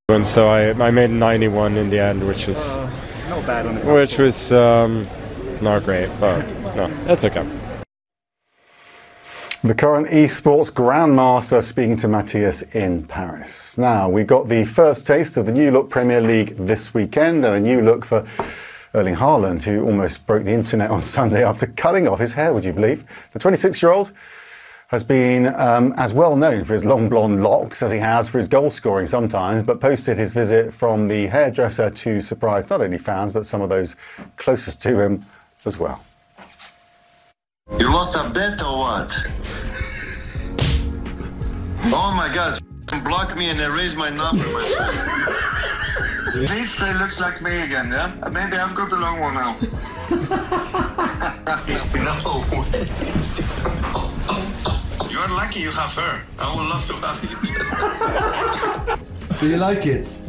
And so I made 91 in the end, which was not bad on the top which was not great, but no, that's okay. The current esports grandmaster speaking to Matthias in Paris. Now, we got the first taste of the new look Premier League this weekend, and a new look for Erling Haaland, who almost broke the internet on Sunday after cutting off his hair, would you believe? The 26-year-old has been as well known for his long blonde locks as he has for his goal scoring sometimes, but posted his visit from the hairdresser to surprise not only fans, but some of those closest to him as well. You lost a bet or what? Oh my God, block me and erase my number, my friend. Please say looks like me again, yeah? Maybe I've got the long one now. No way. You're lucky you have her. I would love to have you. So you like it?